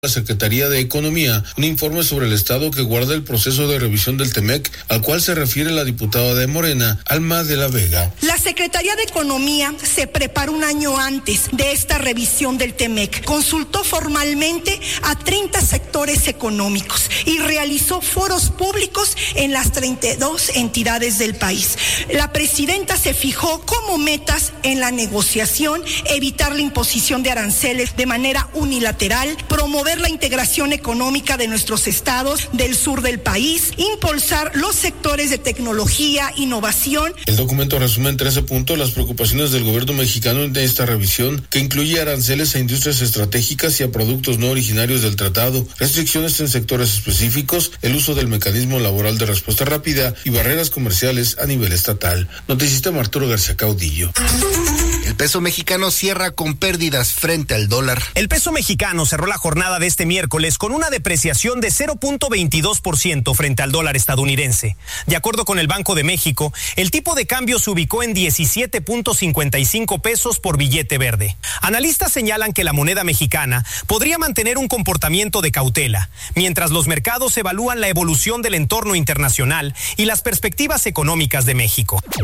La Secretaría de Economía un informe sobre el estado que guarda el proceso de revisión del TEMEC, al cual se refiere la diputada de Morena, Alma de la Vega. La Secretaría de Economía se preparó un año antes de esta revisión del TEMEC, consultó formalmente a 30 sectores económicos y realizó foros públicos en las 32 entidades del país. La presidenta se fijó como metas en la negociación evitar la imposición de aranceles de manera unilateral, promover la integración económica de nuestros estados del sur del país, impulsar los sectores de tecnología, innovación. El documento resume en 13 puntos las preocupaciones del gobierno mexicano en esta revisión, que incluye aranceles a industrias estratégicas y a productos no originarios del tratado, restricciones en sectores específicos, el uso del mecanismo laboral de respuesta rápida y barreras comerciales a nivel estatal. Noticista Arturo García Caudillo. El peso mexicano cierra con pérdidas frente al dólar. El peso mexicano cerró la jornada de este miércoles con una depreciación de 0.22% frente al dólar estadounidense. De acuerdo con el Banco de México, el tipo de cambio se ubicó en 17.55 pesos por billete verde. Analistas señalan que la moneda mexicana podría mantener un comportamiento de cautela, mientras los mercados evalúan la evolución del entorno internacional y las perspectivas económicas de México.